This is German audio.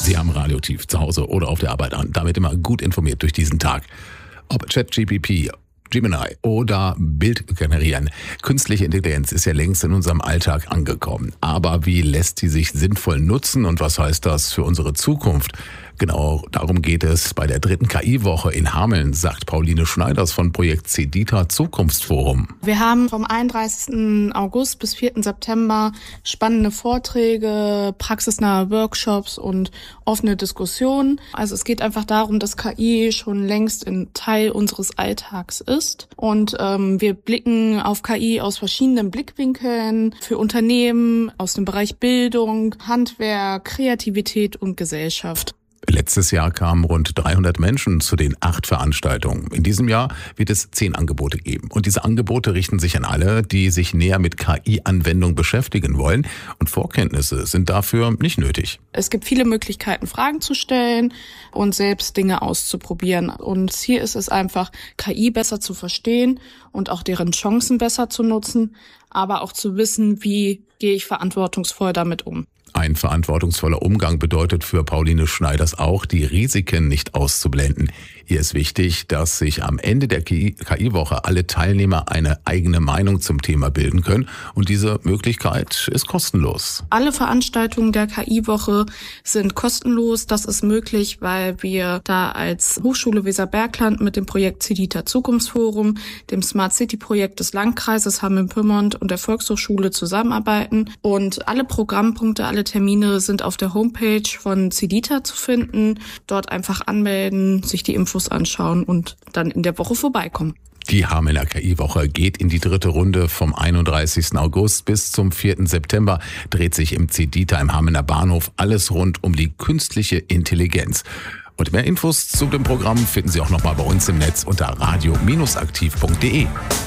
Sie haben Radiotief zu Hause oder auf der Arbeit an. Damit immer gut informiert durch diesen Tag. Ob ChatGPT, Gemini oder Bild generieren. Künstliche Intelligenz ist ja längst in unserem Alltag angekommen. Aber wie lässt sie sich sinnvoll nutzen und was heißt das für unsere Zukunft? Genau darum geht es bei der 3. KI-Woche in Hameln, sagt Pauline Schneiders von Projekt CEDITA Zukunftsforum. Wir haben vom 31. August bis 4. September spannende Vorträge, praxisnahe Workshops und offene Diskussionen. Also es geht einfach darum, dass KI schon längst ein Teil unseres Alltags ist. Und wir blicken auf KI aus verschiedenen Blickwinkeln für Unternehmen, aus dem Bereich Bildung, Handwerk, Kreativität und Gesellschaft. Letztes Jahr kamen rund 300 Menschen zu den 8 Veranstaltungen. In diesem Jahr wird es 10 Angebote geben. Und diese Angebote richten sich an alle, die sich näher mit KI-Anwendung beschäftigen wollen. Und Vorkenntnisse sind dafür nicht nötig. Es gibt viele Möglichkeiten, Fragen zu stellen und selbst Dinge auszuprobieren. Und Ziel ist es einfach, KI besser zu verstehen und auch deren Chancen besser zu nutzen, aber auch zu wissen, wie gehe ich verantwortungsvoll damit um. Ein verantwortungsvoller Umgang bedeutet für Pauline Schneiders auch, die Risiken nicht auszublenden. Ihr ist wichtig, dass sich am Ende der KI-Woche alle Teilnehmer eine eigene Meinung zum Thema bilden können. Und diese Möglichkeit ist kostenlos. Alle Veranstaltungen der KI-Woche sind kostenlos. Das ist möglich, weil wir da als Hochschule Weserbergland mit dem Projekt CEDITA Zukunftsforum, dem Smart City-Projekt des Landkreises Hameln-Pyrmont und der Volkshochschule zusammenarbeiten. Und alle Programmpunkte, alle Termine sind auf der Homepage von CEDITA zu finden. Dort einfach anmelden, sich die Infos anschauen und dann in der Woche vorbeikommen. Die Hamelner KI-Woche geht in die 3. Runde vom 31. August bis zum 4. September. Dreht sich im CEDITA im Hamelner Bahnhof alles rund um die künstliche Intelligenz. Und mehr Infos zu dem Programm finden Sie auch nochmal bei uns im Netz unter radio-aktiv.de.